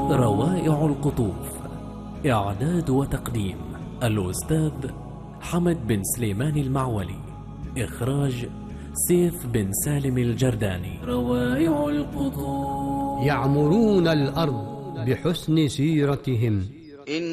روائع القطوف. إعداد وتقديم الأستاذ حمد بن سليمان المعولي. إخراج سيف بن سالم الجرداني. روائع القطوف. يعمرون الأرض بحسن سيرتهم